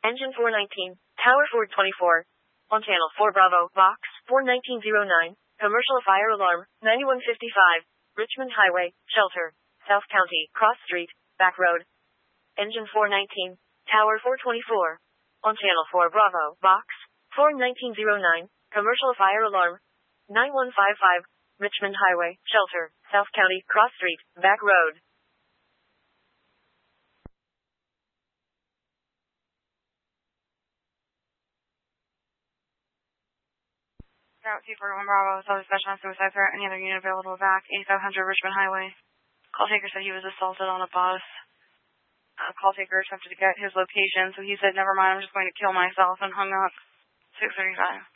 Engine 419, Tower 424. On Channel 4 Bravo, Box 41909. Commercial fire alarm, 9155. Richmond Highway, Shelter, South County, Cross Street, Back Road. Engine 419, Tower 424. On Channel 4 Bravo, Box 41909. Commercial fire alarm, 9155. Richmond Highway, Shelter, South County, Cross Street, Back Road. Route 241 Bravo, Southern Special on suicide threat. Any other unit available back? 8500 Richmond Highway. Call taker said he was assaulted on a bus. Call taker attempted to get his location, so he said, never mind, I'm just going to kill myself, and hung up. 635.